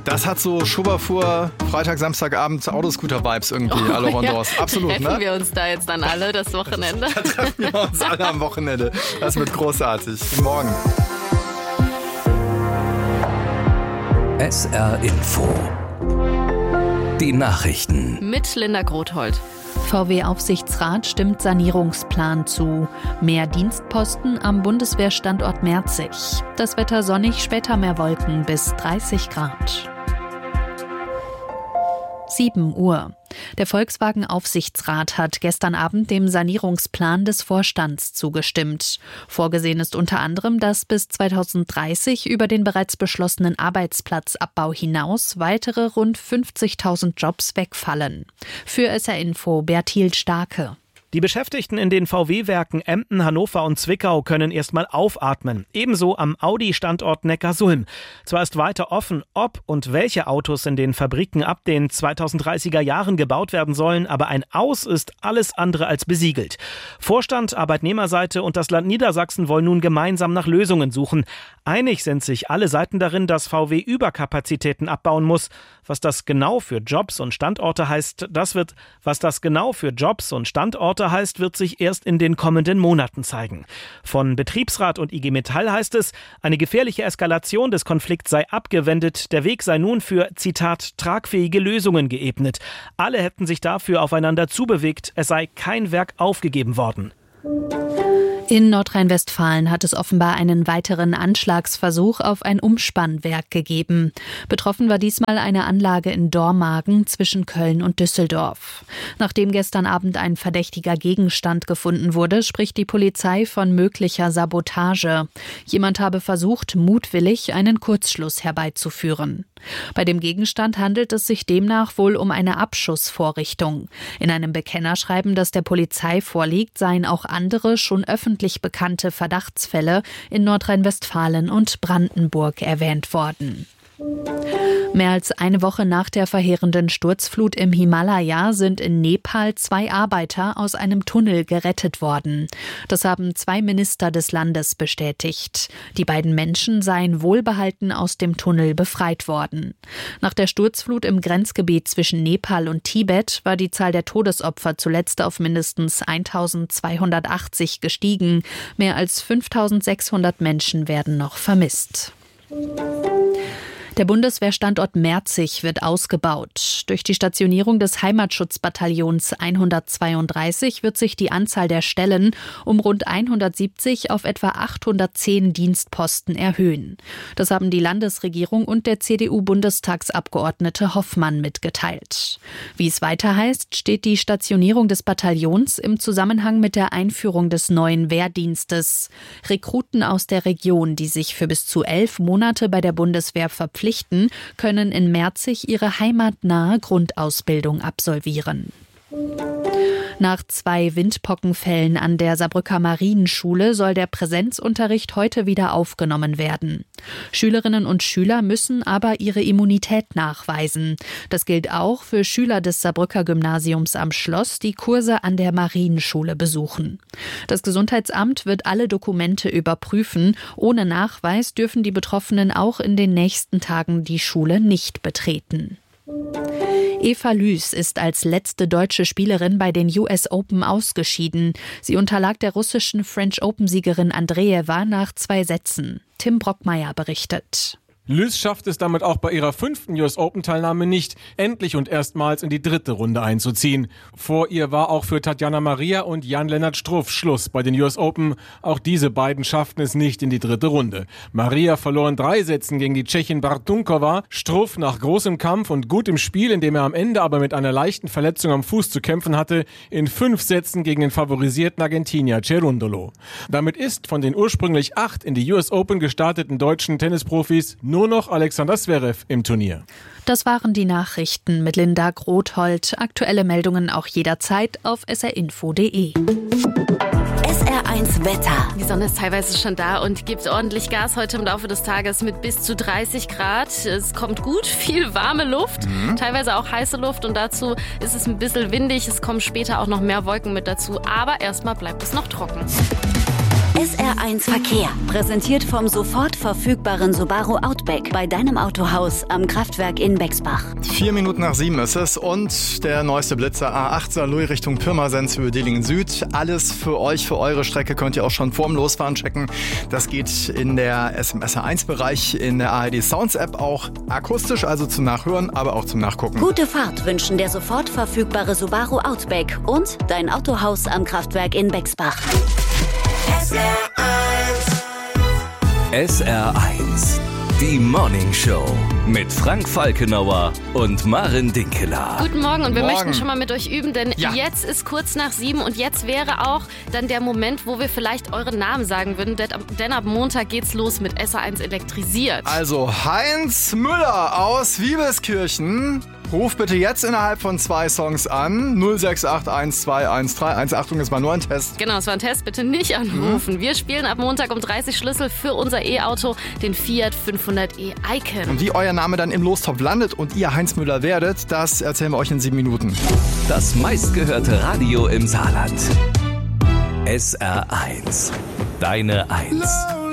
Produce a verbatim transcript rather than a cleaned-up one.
Das hat so Schubberfuhr, Freitag, Samstagabend, Autoscooter-Vibes irgendwie, Oh, alle ja. Rondos. Absolut, treffen ne? Treffen wir uns da jetzt dann alle das Wochenende? Da treffen wir uns alle am Wochenende. Das wird großartig. Guten Morgen. S R Info. Die Nachrichten. Mit Linda Grothold. V W-Aufsichtsrat stimmt Sanierungsplan zu. Mehr Dienstposten am Bundeswehrstandort Merzig. Das Wetter sonnig, später mehr Wolken bis dreißig Grad. sieben Uhr. Der Volkswagen-Aufsichtsrat hat gestern Abend dem Sanierungsplan des Vorstands zugestimmt. Vorgesehen ist unter anderem, dass bis zweitausenddreißig über den bereits beschlossenen Arbeitsplatzabbau hinaus weitere rund fünfzigtausend Jobs wegfallen. Für S R Info Bertil Starke. Die Beschäftigten in den V W-Werken Emden, Hannover und Zwickau können erstmal aufatmen. Ebenso am Audi-Standort Neckarsulm. Zwar ist weiter offen, ob und welche Autos in den Fabriken ab den zweitausenddreißiger Jahren gebaut werden sollen, aber ein Aus ist alles andere als besiegelt. Vorstand, Arbeitnehmerseite und das Land Niedersachsen wollen nun gemeinsam nach Lösungen suchen. Einig sind sich alle Seiten darin, dass V W Überkapazitäten abbauen muss. Was das genau für Jobs und Standorte heißt, das wird, was das genau für Jobs und Standorte heißt, wird sich erst in den kommenden Monaten zeigen. Von Betriebsrat und I G Metall heißt es, eine gefährliche Eskalation des Konflikts sei abgewendet, der Weg sei nun für, Zitat, tragfähige Lösungen geebnet. Alle hätten sich dafür aufeinander zubewegt, es sei kein Werk aufgegeben worden. In Nordrhein-Westfalen hat es offenbar einen weiteren Anschlagsversuch auf ein Umspannwerk gegeben. Betroffen war diesmal eine Anlage in Dormagen zwischen Köln und Düsseldorf. Nachdem gestern Abend ein verdächtiger Gegenstand gefunden wurde, spricht die Polizei von möglicher Sabotage. Jemand habe versucht, mutwillig einen Kurzschluss herbeizuführen. Bei dem Gegenstand handelt es sich demnach wohl um eine Abschussvorrichtung. In einem Bekennerschreiben, das der Polizei vorliegt, seien auch andere schon öffentlich bekannte Verdachtsfälle in Nordrhein-Westfalen und Brandenburg erwähnt worden. Mehr als eine Woche nach der verheerenden Sturzflut im Himalaya sind in Nepal zwei Arbeiter aus einem Tunnel gerettet worden. Das haben zwei Minister des Landes bestätigt. Die beiden Menschen seien wohlbehalten aus dem Tunnel befreit worden. Nach der Sturzflut im Grenzgebiet zwischen Nepal und Tibet war die Zahl der Todesopfer zuletzt auf mindestens eintausendzweihundertachtzig gestiegen. Mehr als fünftausendsechshundert Menschen werden noch vermisst. Der Bundeswehrstandort Merzig wird ausgebaut. Durch die Stationierung des Heimatschutzbataillons hundertzweiunddreißig wird sich die Anzahl der Stellen um rund hundertsiebzig auf etwa achthundertzehn Dienstposten erhöhen. Das haben die Landesregierung und der C D U-Bundestagsabgeordnete Hoffmann mitgeteilt. Wie es weiter heißt, steht die Stationierung des Bataillons im Zusammenhang mit der Einführung des neuen Wehrdienstes. Rekruten aus der Region, die sich für bis zu elf Monate bei der Bundeswehr verpflichten, können in Merzig ihre heimatnahe Grundausbildung absolvieren. Nach zwei Windpockenfällen an der Saarbrücker Marienschule soll der Präsenzunterricht heute wieder aufgenommen werden. Schülerinnen und Schüler müssen aber ihre Immunität nachweisen. Das gilt auch für Schüler des Saarbrücker Gymnasiums am Schloss, die Kurse an der Marienschule besuchen. Das Gesundheitsamt wird alle Dokumente überprüfen. Ohne Nachweis dürfen die Betroffenen auch in den nächsten Tagen die Schule nicht betreten. Eva Lüß ist als letzte deutsche Spielerin bei den U S Open ausgeschieden. Sie unterlag der russischen French Open-Siegerin Andreeva nach zwei Sätzen. Tim Brockmeier berichtet. Lüß schafft es damit auch bei ihrer fünften U S Open-Teilnahme nicht, endlich und erstmals in die dritte Runde einzuziehen. Vor ihr war auch für Tatjana Maria und Jan-Lennart Struff Schluss bei den U S Open. Auch diese beiden schafften es nicht in die dritte Runde. Maria verlor in drei Sätzen gegen die Tschechin Bartunkova. Struff nach großem Kampf und gutem Spiel, in dem er am Ende aber mit einer leichten Verletzung am Fuß zu kämpfen hatte, in fünf Sätzen gegen den favorisierten Argentinier Cerundolo. Damit ist von den ursprünglich acht in die U S Open gestarteten deutschen Tennisprofis nur noch Alexander Zverev im Turnier. Das waren die Nachrichten mit Linda Grothold. Aktuelle Meldungen auch jederzeit auf s r info punkt d e. S R eins Wetter. Die Sonne ist teilweise schon da und gibt ordentlich Gas heute im Laufe des Tages mit bis zu dreißig Grad. Es kommt gut, viel warme Luft, mhm. teilweise auch heiße Luft und dazu ist es ein bisschen windig. Es kommen später auch noch mehr Wolken mit dazu, aber erstmal bleibt es noch trocken. S R eins Verkehr. Präsentiert vom sofort verfügbaren Subaru Outback bei deinem Autohaus am Kraftwerk in Bexbach. Vier Minuten nach sieben ist es und der neueste Blitzer A acht Saarlouis Richtung Pirmasens über Dillingen Süd. Alles für euch, für eure Strecke könnt ihr auch schon vorm Losfahren checken. Das geht in der S M S R eins Bereich, in der A R D Sounds App auch akustisch, also zum Nachhören, aber auch zum Nachgucken. Gute Fahrt wünschen der sofort verfügbare Subaru Outback und dein Autohaus am Kraftwerk in Bexbach. S R eins, die Morning Show mit Frank Falkenauer und Maren Dinkeler. Guten Morgen und wir Morgen. möchten schon mal mit euch üben, denn Ja. jetzt ist kurz nach sieben und jetzt wäre auch dann der Moment, wo wir vielleicht euren Namen sagen würden, denn ab, denn ab Montag geht's los mit S R eins elektrisiert. Also Heinz Müller aus Wiebelskirchen. Ruf bitte jetzt innerhalb von zwei Songs an. null sechs acht eins zwei eins drei eins. Achtung, es war nur ein Test. Genau, es war ein Test, bitte nicht anrufen. Wir spielen ab Montag um dreißig Schlüssel für unser E-Auto, den Fiat fünfhundert e Icon. Und wie euer Name dann im Lostopf landet und ihr Heinz Müller werdet, das erzählen wir euch in sieben Minuten. Das meistgehörte Radio im Saarland. S R eins, deine Eins.